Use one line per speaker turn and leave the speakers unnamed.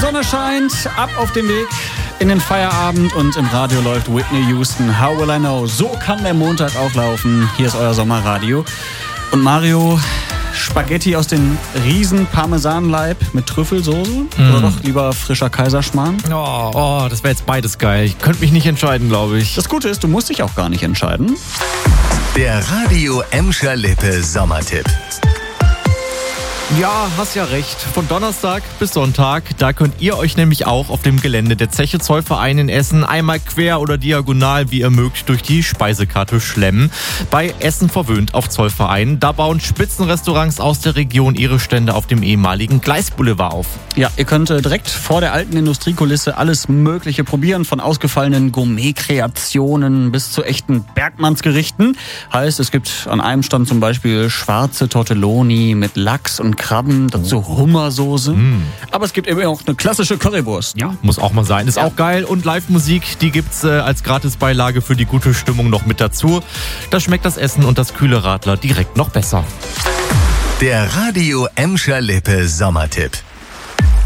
Sonne scheint, ab auf den Weg in den Feierabend und im Radio läuft Whitney Houston, How Will I Know. So kann der Montag auch laufen. Hier ist euer Sommerradio. Und Mario, Spaghetti aus dem riesen Parmesanleib mit Trüffelsoße oder doch lieber frischer Kaiserschmarrn?
Oh, das wäre jetzt beides geil. Ich könnte mich nicht entscheiden, glaube ich.
Das Gute ist, du musst dich auch gar nicht entscheiden.
Der Radio Emscher Lippe Sommertipp.
Ja, hast ja recht. Von Donnerstag bis Sonntag, da könnt ihr euch nämlich auch auf dem Gelände der Zeche Zollverein in Essen einmal quer oder diagonal, wie ihr mögt, durch die Speisekarte schlemmen. Bei Essen verwöhnt auf Zollverein, da bauen Spitzenrestaurants aus der Region ihre Stände auf dem ehemaligen Gleisboulevard auf.
Ja, ihr könnt direkt vor der alten Industriekulisse alles Mögliche probieren, von ausgefallenen Gourmet-Kreationen bis zu echten Bergmannsgerichten. Heißt, es gibt an einem Stand zum Beispiel schwarze Tortelloni mit Lachs und Krabben, dazu Hummersoße. Aber es gibt eben auch eine klassische Currywurst.
Ja, muss auch mal sein. Ist auch geil. Und Live-Musik, die gibt's als Gratisbeilage für die gute Stimmung noch mit dazu. Da schmeckt das Essen und das kühle Radler direkt noch besser.
Der Radio Emscher Lippe Sommertipp.